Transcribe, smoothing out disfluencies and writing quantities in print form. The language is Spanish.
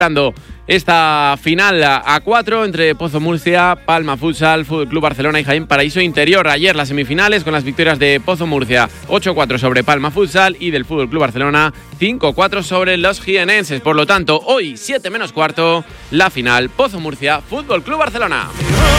esta final a 4 entre Pozo Murcia, Palma Futsal, Fútbol Club Barcelona y Jaén Paraíso Interior. Ayer las semifinales con las victorias de Pozo Murcia 8-4 sobre Palma Futsal y del Fútbol Club Barcelona 5-4 sobre los jienenses. Por lo tanto, hoy 7 menos cuarto, la final Pozo Murcia, Fútbol Club Barcelona.